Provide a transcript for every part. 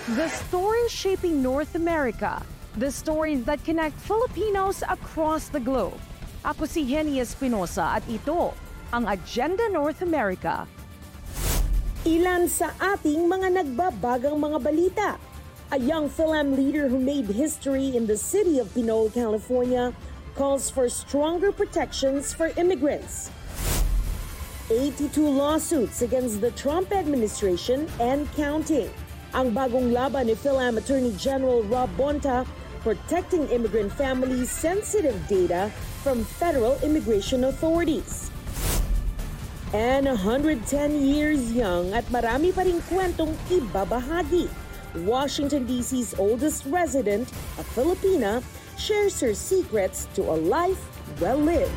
The stories shaping North America. The stories that connect Filipinos across the globe. Ako si Henny Espinosa at ito ang Agenda North America. Ilan sa ating mga nagbabagang mga balita. A young Fil-Am leader who made history in the city of Pinole, California, calls for stronger protections for immigrants. 82 lawsuits against the Trump administration and counting. Ang bagong laban ni Fil-Am Attorney General Rob Bonta, protecting immigrant families' sensitive data from federal immigration authorities. And 110 years young at marami pa ring kwentong ibabahagi. Washington, D.C.'s oldest resident, a Filipina, shares her secrets to a life well-lived.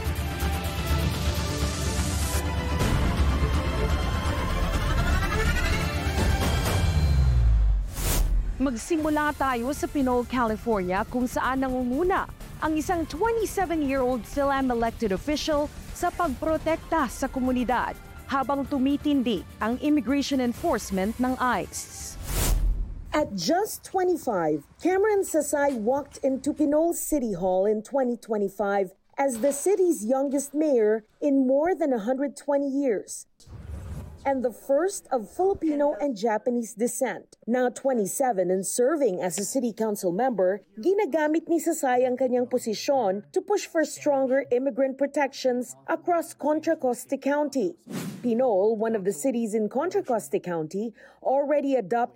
Magsimula tayo sa Pinole, California kung saan nangunguna ang isang 27-year-old Fil-Am elected official sa pagprotekta sa komunidad habang tumitindi ang immigration enforcement ng ICE. At just 25, Cameron Sasay walked into Pinole City Hall in 2025 as the city's youngest mayor in more than 120 years. And the first of Filipino and Japanese descent. Now 27 and serving as a city council member, ginagamit ni Sasay ang kanyang posisyon to push for stronger immigrant protections across Contra Costa County. Pinole, one of the cities in Contra Costa County, already adopted